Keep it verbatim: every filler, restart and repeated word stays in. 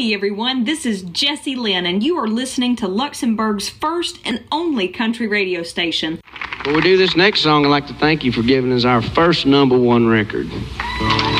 Hey everyone, this is Jessie Lynn, and you are listening to Luxembourg's first and only country radio station. Before we do this next song, I'd like to thank you for giving us our first number one record.